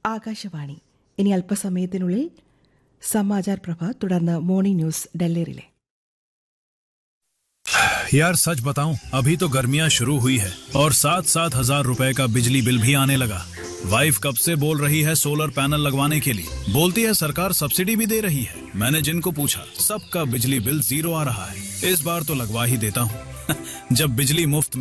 ആകാശവാണി. ഇനി അല്പസമയത്തിനുള്ളിൽ സമാചാർ പ്രഭ, തുടർന്ന് മോർണിംഗ് ന്യൂസ് ഡൽഹി റിലേ. यार सच बताऊं, अभी तो गर्मियां शुरू हुई है और 7-7 हजार रुपए का बिजली बिल भी आने लगा। वाइफ कब से बोल रही है सोलर पैनल लगवाने के लिए, बोलती है सरकार सब्सिडी भी दे रही है। मैंने जिनको पूछा सबका बिजली बिल 0 आ रहा है। इस बार तो लगवा ही देता हूँ। जब बिजली मुफ्त